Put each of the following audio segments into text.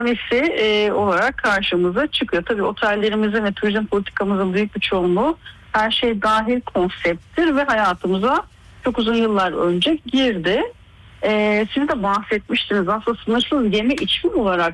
olarak karşımıza çıkıyor. Tabii otellerimizin ve turizm politikamızın büyük bir çoğunluğu her şey dahil konsepttir ve hayatımıza çok uzun yıllar önce girdi. Siz de bahsetmiştiniz, aslında sınırsız yeme içme olarak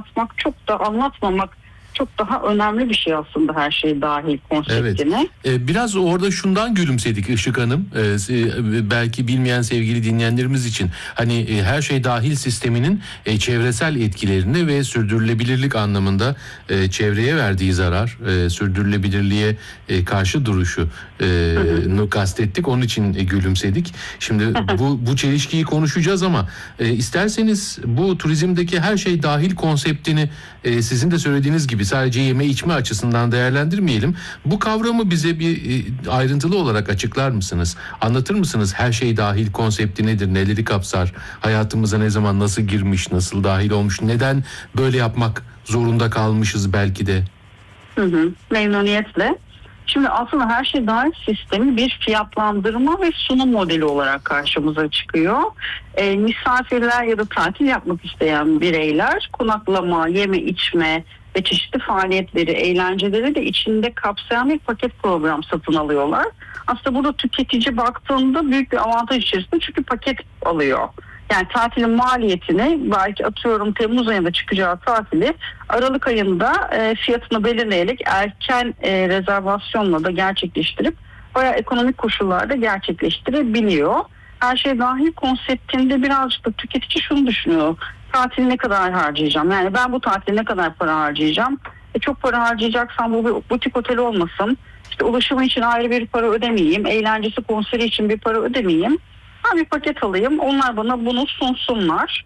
anlatmamak çok daha önemli bir şey aslında, her şey dahil konseptine. Evet. Biraz orada şundan gülümsedik Işık Hanım. Belki bilmeyen sevgili dinleyenlerimiz için hani her şey dahil sisteminin çevresel etkilerini ve sürdürülebilirlik anlamında çevreye verdiği zarar, sürdürülebilirliğe karşı duruşu kastettik. Onun için gülümsedik. Şimdi bu çelişkiyi konuşacağız ama isterseniz bu turizmdeki her şey dahil konseptini sizin de söylediğiniz gibi sadece yeme içme açısından değerlendirmeyelim. Bu kavramı bize bir ayrıntılı olarak açıklar mısınız? Anlatır mısınız? Her şey dahil konsepti nedir? Neleri kapsar? Hayatımıza ne zaman, nasıl girmiş, nasıl dahil olmuş? Neden böyle yapmak zorunda kalmışız belki de? Memnuniyetle. Şimdi aslında her şey dahil sistemi bir fiyatlandırma ve sunum modeli olarak karşımıza çıkıyor. Misafirler ya da tatil yapmak isteyen bireyler konaklama, yeme içme ve çeşitli faaliyetleri, eğlenceleri de içinde kapsayan bir paket program satın alıyorlar. Aslında burada tüketici baktığında büyük bir avantaj içerisinde, çünkü paket alıyor. Yani tatilin maliyetini, belki atıyorum Temmuz ayında çıkacağı tatili Aralık ayında fiyatını belirleyerek erken rezervasyonla da gerçekleştirip bayağı ekonomik koşullarda gerçekleştirebiliyor. Her şey dahil konseptinde birazcık da tüketici şunu düşünüyor: tatili ne kadar harcayacağım? Yani ben bu tatile ne kadar para harcayacağım? Çok para harcayacaksam bu bir butik otel olmasın. İşte ulaşımı için ayrı bir para ödemeyeyim. Eğlencesi, konseri için bir para ödemeyeyim. Ben bir paket alayım, onlar bana bunu sunsunlar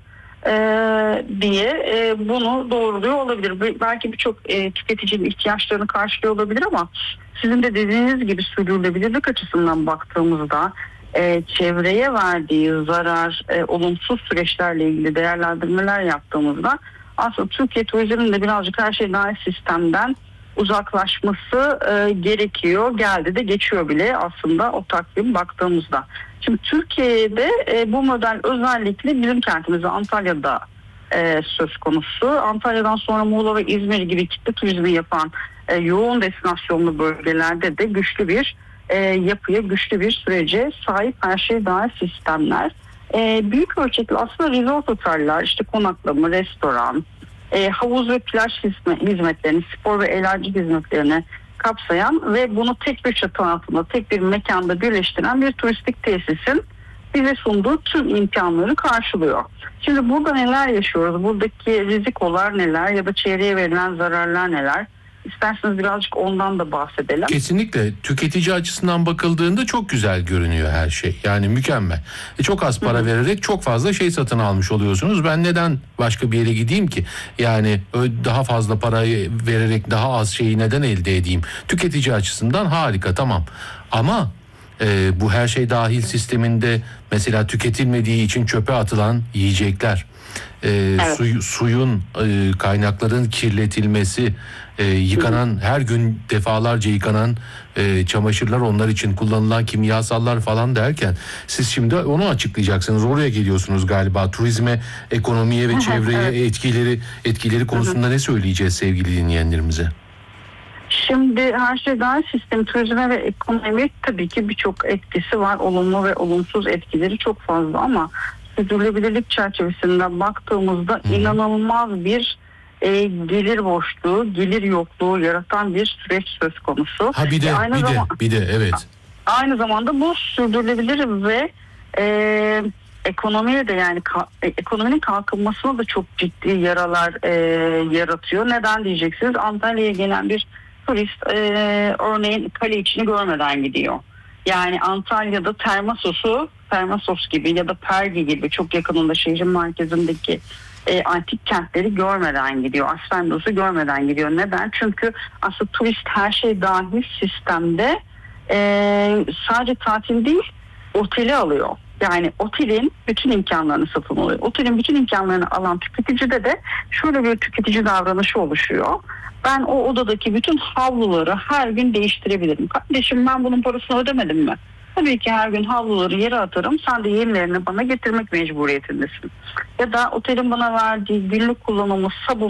diye bunu doğruluyor olabilir. Belki birçok tüketicinin ihtiyaçlarını karşılıyor olabilir ama sizin de dediğiniz gibi sürdürülebilirlik açısından baktığımızda çevreye verdiği zarar, olumsuz süreçlerle ilgili değerlendirmeler yaptığımızda aslında Türkiye turizminin de birazcık her şey dahil sistemden uzaklaşması gerekiyor. Geldi de geçiyor bile aslında o takvim baktığımızda. Şimdi Türkiye'de bu model özellikle bizim kentimizde Antalya'da söz konusu. Antalya'dan sonra Muğla ve İzmir gibi kitle turizmi yapan yoğun destinasyonlu bölgelerde de güçlü bir yapıya, güçlü bir sürece sahip her şey dahil sistemler. Büyük ölçekli aslında resort oteller, işte konaklama, restoran, havuz ve plaj hizmetlerini, spor ve eğlence hizmetlerini kapsayan ve bunu tek bir çatı altında, tek bir mekanda birleştiren bir turistik tesisin bize sunduğu tüm imkanları karşılıyor. Şimdi burada neler yaşıyoruz? Buradaki rizikolar neler ya da çevreye verilen zararlar neler? İsterseniz birazcık ondan da bahsedelim. Kesinlikle tüketici açısından bakıldığında çok güzel görünüyor her şey. Yani mükemmel. Çok az para vererek çok fazla şey satın almış oluyorsunuz. Ben neden başka bir yere gideyim ki? Yani daha fazla parayı vererek daha az şeyi neden elde edeyim? Tüketici açısından harika, tamam. Ama bu her şey dahil sisteminde mesela tüketilmediği için çöpe atılan yiyecekler, evet, suyun, kaynakların kirletilmesi, yıkanan, her gün defalarca yıkanan çamaşırlar, onlar için kullanılan kimyasallar falan derken siz şimdi onu açıklayacaksınız. Oraya geliyorsunuz galiba. Turizme, ekonomiye ve çevreye etkileri konusunda ne söyleyeceğiz sevgili dinleyenlerimize? Şimdi her şey dahil sistem turizme ve ekonomiye tabii ki birçok etkisi var. Olumlu ve olumsuz etkileri çok fazla ama sürdürülebilirlik çerçevesinden baktığımızda inanılmaz bir gelir boşluğu, gelir yokluğu yaratan bir süreç söz konusu. Bir de evet. Aynı zamanda bu sürdürülebilir ve ekonomiye de, yani ekonominin kalkınmasına da çok ciddi yaralar yaratıyor. Neden diyeceksiniz? Antalya'ya gelen bir turist örneğin kale içini görmeden gidiyor. Yani Antalya'da Termasos gibi ya da Pergi gibi çok yakınında şehrin merkezindeki antik kentleri görmeden gidiyor. Asfendos'u görmeden gidiyor. Neden? Çünkü aslında turist her şey dahil sistemde sadece tatil değil, oteli alıyor. Yani otelin bütün imkanlarını satın alıyor. Otelin bütün imkanlarını alan tüketicide de şöyle bir tüketici davranışı oluşuyor: ben o odadaki bütün havluları her gün değiştirebilirim. Kardeşim, ben bunun parasını ödemedim mi? Tabii ki her gün havluları yere atarım. Sen de yenilerini bana getirmek mecburiyetindesin. Ya da otelin bana verdiği günlük kullanımı sabun